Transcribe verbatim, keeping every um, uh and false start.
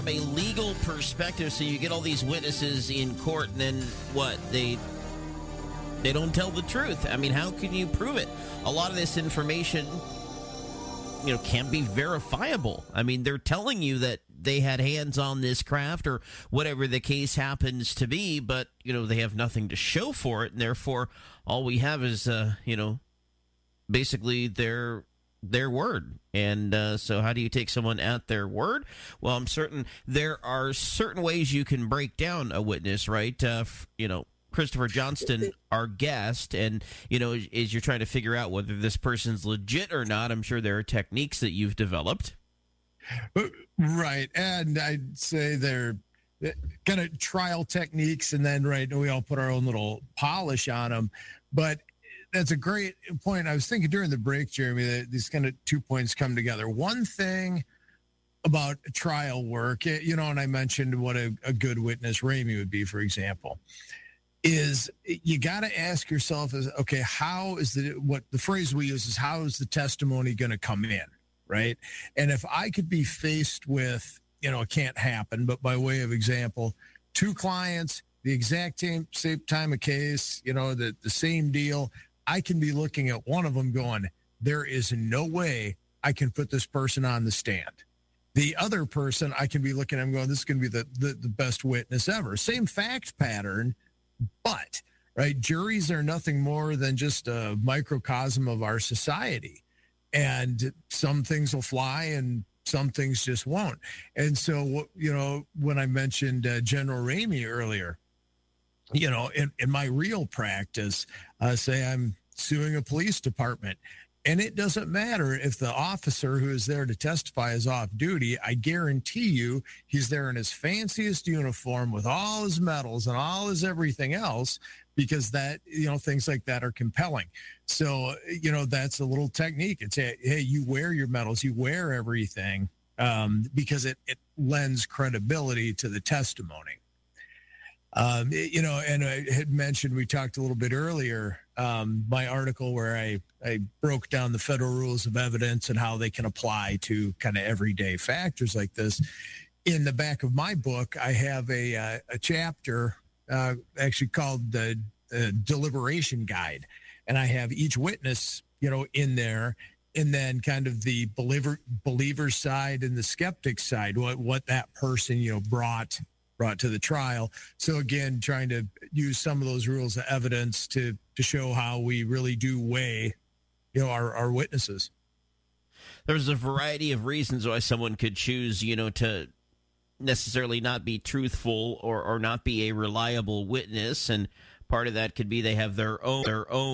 A legal perspective, so you get all these witnesses in court, and then what? They they don't tell the truth. I mean, how can you prove it? A lot of this information, you know, can't be verifiable. I mean, they're telling you that they had hands on this craft or whatever the case happens to be, but, you know, they have nothing to show for it, and therefore all we have is, uh, you know, basically their their word. And uh, so how do you take someone at their word? Well, I'm certain there are certain ways you can break down a witness, right? Uh, f- you know, Christopher Johnston, our guest, and, you know, as you're trying to figure out whether this person's legit or not, I'm sure there are techniques that you've developed. Right. And I'd say they're kind of trial techniques, and then, right, we all put our own little polish on them. But that's a great point. I was thinking during the break, Jeremy, that these kind of two points come together. One thing about trial work, you know, and I mentioned what a, a good witness Ramey would be, for example, is you got to ask yourself, is okay, how is the, what the phrase we use is, how is the testimony going to come in, right? And if I could be faced with, you know, it can't happen, but by way of example, two clients, the exact same, same time of case, you know, the, the same deal, I can be looking at one of them going, there is no way I can put this person on the stand. The other person, I can be looking at them going, this is going to be the, the, the best witness ever. Same fact pattern, but, right, juries are nothing more than just a microcosm of our society. And some things will fly and some things just won't. And so, you know, when I mentioned uh, General Ramey earlier, you know, in, in my real practice, uh, say I'm suing a police department, and it doesn't matter if the officer who is there to testify is off duty. I guarantee you he's there in his fanciest uniform with all his medals and all his everything else, because that, you know, things like that are compelling. So, you know, that's a little technique. It's, hey, you wear your medals, you wear everything, um, because it, it lends credibility to the testimony. Um, it, you know, and I had mentioned, we talked a little bit earlier, um, my article where I, I broke down the federal rules of evidence and how they can apply to kind of everyday factors like this. In the back of my book, I have a, uh, a chapter uh, actually called the uh, deliberation guide. And I have each witness, you know, in there, and then kind of the believer believer side and the skeptic side, what, what that person, you know, brought brought to the trial. So again, trying to use some of those rules of evidence to to show how we really do weigh, you know, our, our witnesses. There's a variety of reasons why someone could choose, you know, to necessarily not be truthful or, or not be a reliable witness. And part of that could be they have their own their own